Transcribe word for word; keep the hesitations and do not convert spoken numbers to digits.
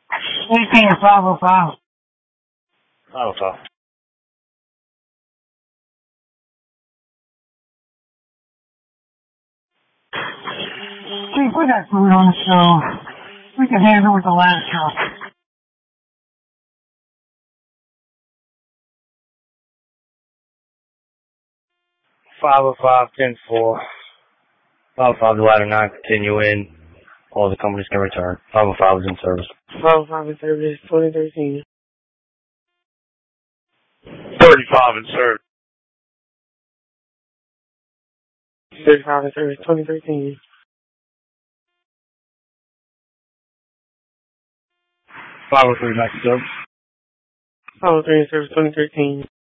eighteen five oh five. five oh five. Chief, we got food on the stove. We can handle with the last truck. five oh five, ten four. five oh five to ladder nine, continue in. All the companies can return. five oh five is in service. five oh five in service, twenty thirteen. thirty-five in service. thirty-five in service, twenty thirteen. five oh three back in service. five oh three in service, twenty thirteen.